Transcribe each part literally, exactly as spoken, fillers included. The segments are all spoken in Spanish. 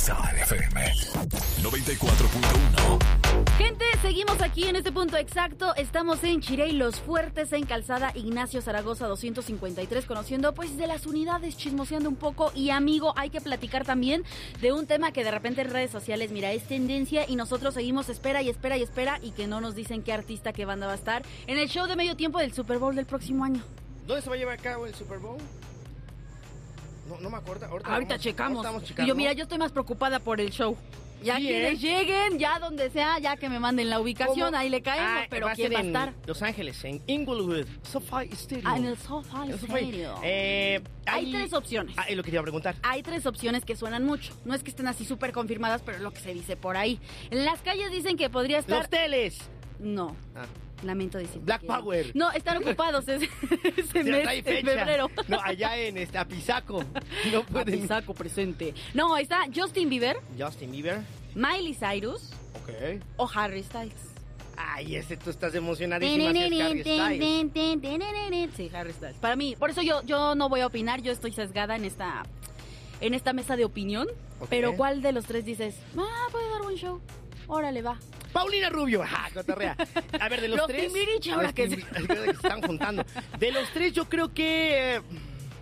Exa F M noventa y cuatro punto uno. Gente, seguimos aquí en este punto exacto. Estamos en Chirey Los Fuertes, en Calzada Ignacio Zaragoza doscientos cincuenta y tres, conociendo pues de las unidades, chismoseando un poco. Y amigo, hay que platicar también de un tema que de repente en redes sociales, mira, es tendencia y nosotros seguimos espera y espera y espera y que no nos dicen qué artista, qué banda va a estar en el show de medio tiempo del Super Bowl del próximo año. ¿Dónde se va a llevar a cabo el Super Bowl? No, no me acuerdo. Ahorita, Ahorita vamos, checamos. ahorita Y yo, mira, yo estoy más preocupada por el show. Ya Sí, que ¿eh? les lleguen, ya donde sea, ya que me manden la ubicación, ¿Cómo? ahí le caemos, Ah, pero va a ¿quién ser va a en estar? Los Ángeles, en Inglewood, SoFi Stadium. Ah, en el SoFi En SoFi. Stadium. Eh, Hay tres opciones. Ah, es lo que te iba a preguntar. Hay tres opciones que suenan mucho. No es que estén así súper confirmadas, pero es lo que se dice por ahí. En las calles dicen que podría estar... Los teles. No. Ah. Lamento decir. Black Power. No, están ocupados ese, ese Ya mes, no hay en fecha. febrero. No, allá en este, Apizaco. No pueden. Saco presente. No, ahí está Justin Bieber, Justin Bieber. Miley Cyrus Ok. o Harry Styles. Ay, ese tú estás emocionadísima si es Harry Styles. Sí, Harry Styles. Para mí, por eso yo, yo no voy a opinar, yo estoy sesgada en esta, en esta mesa de opinión. Ok. Pero ¿cuál de los tres dices? Ah, puede dar buen show. Órale, va. Paulina Rubio. ¡Ah, cotorrea! A ver, de los, Los tres... Timbiriche, ahora los que Timbiriche, que se están juntando. De los tres, yo creo que... eh,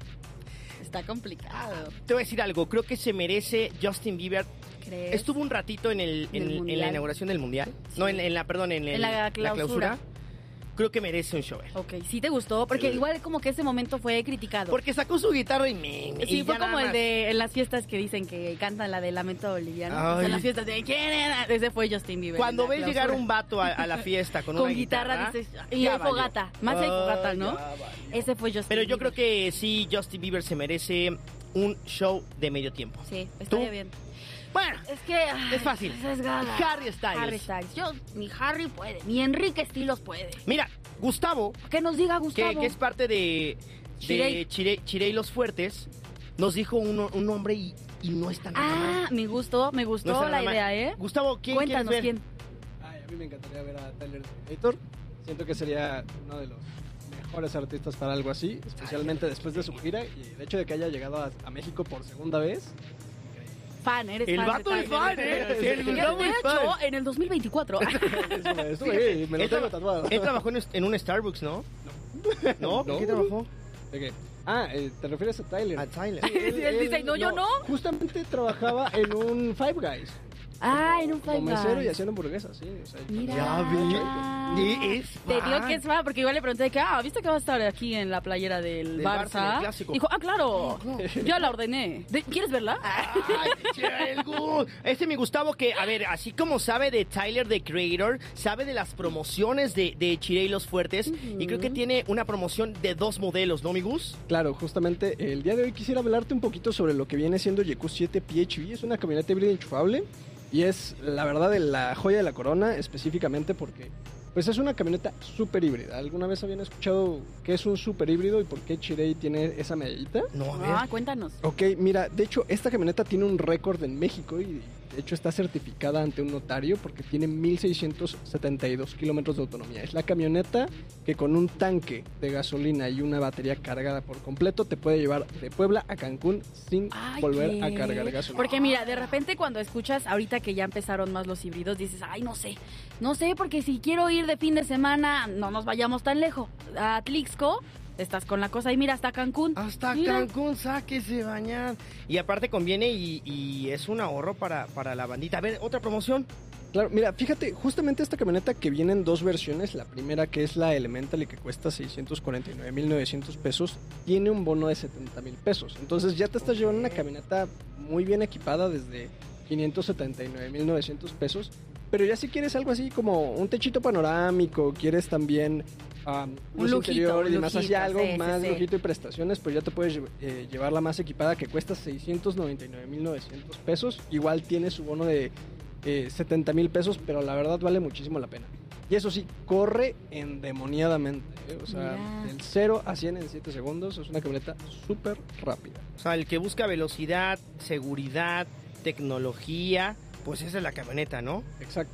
Está complicado. Te voy a decir algo. Creo que se merece Justin Bieber. ¿Crees? Estuvo un ratito en, el, En en, el en Mundial. la inauguración del Mundial. Sí. No, en, en la, perdón, en, el- En la clausura. Creo que merece un show. Ok, ¿sí te gustó? Porque Sí. igual como que ese momento fue criticado. Porque sacó su guitarra y me... Sí, y fue ya como nada el más. de en las fiestas que dicen que cantan la de Lamento Boliviano. O sea, Ay. en las fiestas de ¿quién era? Ese fue Justin Bieber. Cuando en la ves llegar clausura. un vato a, a la fiesta con, con una guitarra, dices, y ya hay valió. fogata, más hay fogata, Ay, ¿no? ya valió. Ese fue Justin Pero yo Bieber. creo que sí, Justin Bieber se merece un show de medio tiempo. Sí, estaría ¿Tú? bien. Bueno, Es que... ay, es fácil. sesgada. Harry Styles. Harry Styles. Yo, ni Harry puede, ni Enrique Estilos puede. Mira, Gustavo, Que nos diga que, Gustavo. que es parte de, Chirey. de Chirey, Chirey Los Fuertes, nos dijo un, un nombre y, y no está nada Ah, mal. me gustó, me No gustó está la nada mal. idea, ¿eh? Gustavo, ¿quién Cuéntanos quieres ver? quién. Ay, a mí me encantaría ver a Tyler, The Creator. Siento que sería uno de los mejores artistas para algo así, especialmente después de su gira y el hecho de que haya llegado a, a México por segunda vez. Fan, eres El fan. vato de es fan, Tyler. ¿eh? El Que Gustavo de es hecho, fan. en el dos mil veinticuatro. Estuve, estuve ahí, me lo Él, tengo traba- tatuado. él trabajó en, en un Starbucks, ¿no? ¿No? ¿En No. qué trabajó? ¿De qué? Ah, eh, ¿te refieres a Tyler? A Tyler. Sí, él dice, no, yo no. Justamente trabajaba en un Five Guys. Ah, en un Five Como mesero y Guys. haciendo hamburguesas, sí. O sea, Mira. Ya vi. Y es Te digo fan. que es fan, porque igual le pregunté que, ah, ¿viste que va a estar aquí en la playera del, Del Barça? Barça, en el clásico. Dijo, ah, claro, ya la ordené. De- ¿Quieres verla? Ay, che, el Gu- Este mi Gustavo que, a ver, así como sabe de Tyler, the Creator, sabe de las promociones de, de Chirey Los Fuertes, y creo que tiene una promoción de dos modelos, ¿no, mi Gus? Claro, justamente el día de hoy quisiera hablarte un poquito sobre lo que viene siendo Y Q siete P H V. Es una camioneta híbrida enchufable y es la verdad de la joya de la corona, específicamente porque pues es una camioneta súper híbrida. ¿Alguna vez habían escuchado qué es un súper híbrido y por qué Chirey tiene esa medallita? No, a ver. Ah, cuéntanos. Ok, mira, de hecho esta camioneta tiene un récord en México y de hecho está certificada ante un notario porque tiene mil seiscientos setenta y dos kilómetros de autonomía. Es la camioneta que con un tanque de gasolina y una batería cargada por completo te puede llevar de Puebla a Cancún sin Ay, volver ¿qué? a cargar gasolina. Porque mira, de repente cuando escuchas, ahorita que ya empezaron más los híbridos, dices, ay, no sé, no sé, porque si quiero ir de fin de semana, no nos vayamos tan lejos. A Tlixco, estás con la cosa y mira, hasta Cancún. Hasta Mira. Cancún, sáquese bañar. Y aparte conviene y, y es un ahorro para, para la bandita. A ver, otra promoción. Claro, mira, fíjate, justamente esta camioneta que viene en dos versiones, la primera que es la Elemental y que cuesta seiscientos cuarenta y nueve mil novecientos pesos, tiene un bono de setenta mil pesos. Entonces ya te estás llevando una camioneta muy bien equipada desde quinientos setenta y nueve mil novecientos pesos. Pero ya si quieres algo así como un techito panorámico, quieres también um, Un luz lujito, interior y un demás, así lujito, algo sí, sí, más sí. lujito y prestaciones, pues ya te puedes lle- eh, llevar la más equipada que cuesta seiscientos noventa y nueve mil novecientos pesos. Igual tiene su bono de eh, setenta mil pesos, pero la verdad vale muchísimo la pena. Y eso sí, corre endemoniadamente, ¿eh? O sea, Mira. del cero a cien en siete segundos. Es una camioneta súper rápida. O sea, el que busca velocidad, seguridad, tecnología, pues esa es la camioneta, ¿no? Exacto.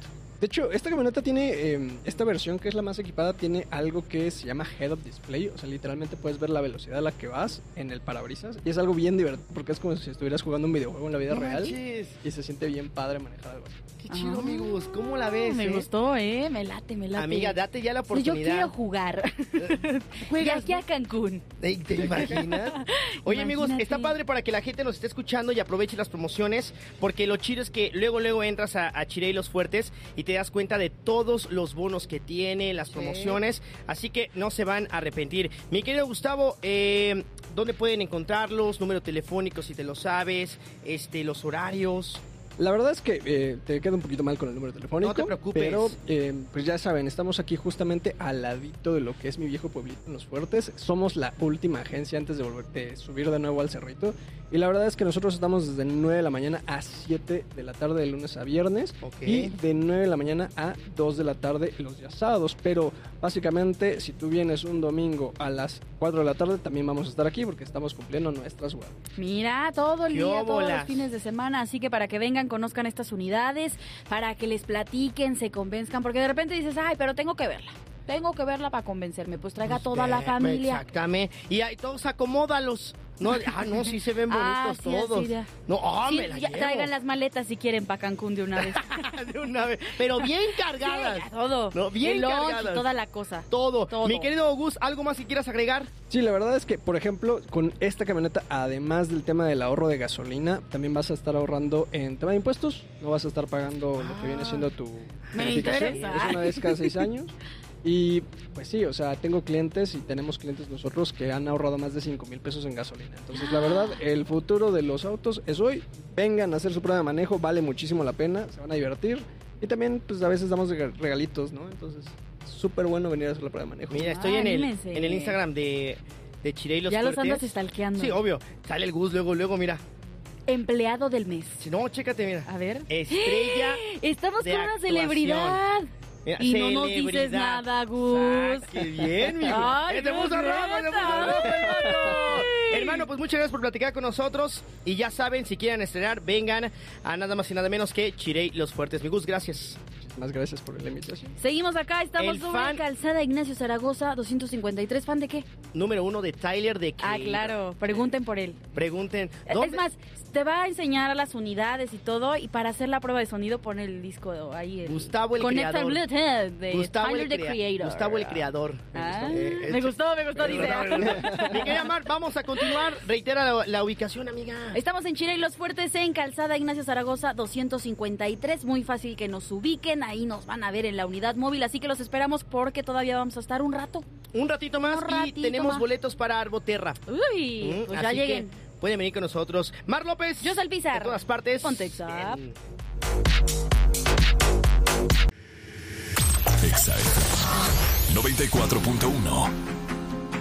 De hecho, esta camioneta tiene, eh, esta versión que es la más equipada, tiene algo que se llama Head-Up Display. O sea, literalmente puedes ver la velocidad a la que vas en el parabrisas. Y es algo bien divertido, porque es como si estuvieras jugando un videojuego en la vida No real. manches. Y se siente bien padre manejar algo así. Qué chido, Ah, amigos. ¿Cómo la ves? Me eh? gustó, ¿eh? Me late, me late. Amiga, date ya la Yo oportunidad. quiero jugar. De Juegas, aquí a ¿no? Cancún. Ey, ¿te imaginas? Oye, amigos, Imagínate. está padre para que la gente nos esté escuchando y aproveche las promociones, porque lo chido es que luego, luego entras a, a Chirey Los Fuertes y te das cuenta de todos los bonos que tiene, las Sí. promociones, así que no se van a arrepentir. Mi querido Gustavo, eh, ¿dónde pueden encontrarlos? Número telefónico, si te lo sabes, este, los horarios. La verdad es que eh, te queda un poquito mal con el número telefónico. No te preocupes. Pero, eh, pues ya saben, estamos aquí justamente al ladito de lo que es mi viejo pueblito en Los Fuertes. Somos la última agencia antes de volver de subir de nuevo al cerrito. Y la verdad es que nosotros estamos desde nueve de la mañana a siete de la tarde de lunes a viernes. Ok. Y de nueve de la mañana a dos de la tarde los días sábados. Pero básicamente, si tú vienes un domingo a las cuatro de la tarde, también vamos a estar aquí porque estamos cumpliendo nuestras huevas. Mira, todo el ¡Qué día, todos óbolas! los fines de semana, así que para que vengan, conozcan estas unidades, para que les platiquen, se convenzcan, porque de repente dices, ay, pero tengo que verla, tengo que verla para convencerme, pues traiga Pues toda la ve, familia. Exactamente. Y ahí todos acomódalos. No, ah, no, sí se ven bonitos Ah, sí, todos. así ya. No, ah, Sí, me la ya, llevo. traigan las maletas si quieren para Cancún de una vez. De una vez. Pero bien cargadas. Sí, ya, todo. No, bien el lunch cargadas. y toda la cosa. Todo. Todo. Mi querido Gus, ¿algo más que quieras agregar? Sí, la verdad es que, por ejemplo, con esta camioneta, además del tema del ahorro de gasolina, también vas a estar ahorrando en tema de impuestos. No vas a estar pagando lo que viene siendo tu Me verificación. interesa. Es una vez cada seis años. Y pues sí, o sea, tengo clientes y tenemos clientes nosotros que han ahorrado más de cinco mil pesos en gasolina. Entonces, la verdad, el futuro de los autos es hoy. Vengan a hacer su prueba de manejo, vale muchísimo la pena, se van a divertir. Y también, pues a veces damos regalitos, ¿no? Entonces, súper bueno venir a hacer la prueba de manejo. Mira, estoy Ah, en el, anímense. en el Instagram de, de Chirey Los Ya los Fuertes. andas stalkeando. Sí, obvio. Sale el Gus luego, luego, mira. Empleado del mes. Si no, chécate, mira. A ver. Estrella. Estamos de con una actuación. celebridad. Mira, Y no nos dices celebridad. nada, Gus. Ah, qué bien, mijo. Ay, Eh, te Gus, puso rojo, te puso neta. rojo, hermano. Hermano, pues muchas gracias por platicar con nosotros. Y ya saben, si quieren estrenar, vengan a nada más y nada menos que Chirey Los Fuertes. Mi Gus, gracias. Muchísimas gracias por la invitación. Seguimos acá, estamos El sobre fan- Calzada Ignacio Zaragoza doscientos cincuenta y tres. ¿Fan de qué? Número uno de Tyler de Ah, Creator. claro. Pregunten por él. Pregunten. Es ¿dónde? más, te va a enseñar las unidades y todo. Y para hacer la prueba de sonido, pon el disco ahí. El Gustavo el Conecta creador. el Bluetooth de Gustavo Tyler el, the crea- Creator. Gustavo el creador. Me Ah, gustó. Eh, me eh, gustó, me gustó, dice. Mi querida Mar, vamos a continuar. Reitera la, la ubicación, amiga. Estamos en Chirey Los Fuertes, en Calzada Ignacio Zaragoza doscientos cincuenta y tres. Muy fácil que nos ubiquen. Ahí nos van a ver en la unidad móvil. Así que los esperamos porque todavía vamos a estar un rato. Un ratito más Un y ratito tenemos más. boletos para Arboterra. Uy, Mm, pues ya así lleguen. que pueden venir con nosotros. Mar López. Yo soy el Pizar. De todas partes. Ponte Exa. En- Exa F M noventa y cuatro punto uno.